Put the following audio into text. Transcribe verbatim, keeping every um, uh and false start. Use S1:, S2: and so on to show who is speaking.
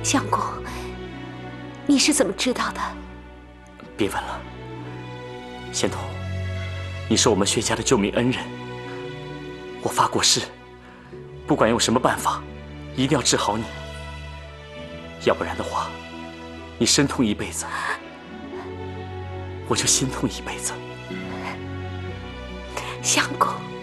S1: 相公，你是怎么知道的？
S2: 别问了，仙童，你是我们薛家的救命恩人，我发过誓，不管用什么办法，一定要治好你。要不然的话，你身痛一辈子，我就心痛一辈子。
S1: 相公。